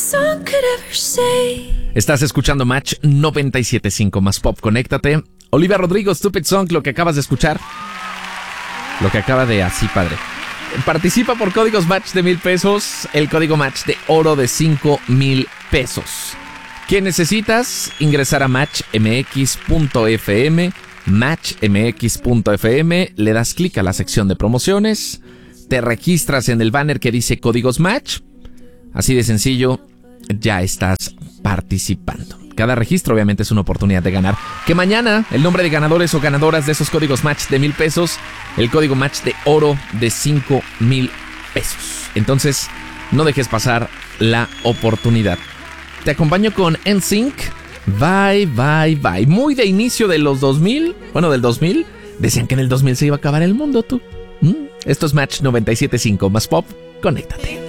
Estás escuchando Match 97.5 más Pop. Conéctate. Olivia Rodrigo, Stupid Song, lo que acabas de escuchar. Lo que acaba de así, padre. Participa por códigos Match de $1,000. El código Match de oro de $5,000. ¿Qué necesitas? Ingresar a matchmx.fm. Matchmx.fm. Le das clic a la sección de promociones. Te registras en el banner que dice códigos Match. Así de sencillo, ya estás participando. Cada registro obviamente es una oportunidad de ganar. Que mañana el nombre de ganadores o ganadoras de esos códigos Match de $1,000, el código Match de oro de $5,000. Entonces, no dejes pasar la oportunidad. Te acompaño con NSYNC. Bye, bye, bye. Muy de inicio de los 2000. Bueno, del 2000. Decían que en el 2000 se iba a acabar el mundo, tú. Esto es Match 97.5 más Pop. Conéctate.